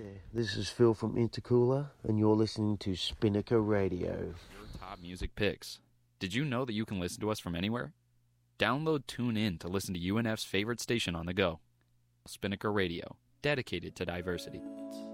This is Phil from Intercooler, and you're listening to Spinnaker Radio. Your top music picks. Did you know that you can listen to us from anywhere? Download TuneIn to listen to UNF's favorite station on the go. Spinnaker Radio, dedicated to diversity.